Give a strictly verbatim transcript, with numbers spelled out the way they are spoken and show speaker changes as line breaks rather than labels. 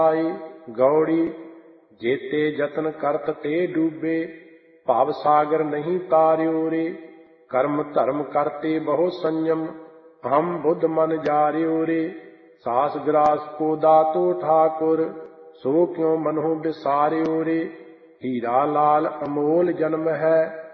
गौड़ी जेते जतन करत ते डूबे, भाव सागर नहीं तार्यो रे। कर्म धर्म करते बहु संयम, हम बुद्ध मन जार्यो रे। सास ग्रास को दातो ठाकुर, सो क्यों मनहु बिसार्यो रे। हीरा लाल अमोल जन्म है,